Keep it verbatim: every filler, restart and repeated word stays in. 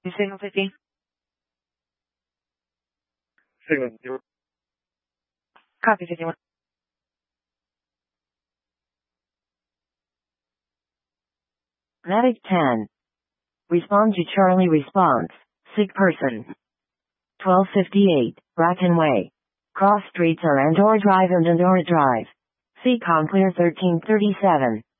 Signal fifteen. Signal zero. Copy fifty-one. Medic ten. Respond to Charlie response. Sick person. twelve fifty-eight, Bracken Way. Cross streets are Andorra Drive and Andorra Drive. C-Com clear thirteen thirty-seven.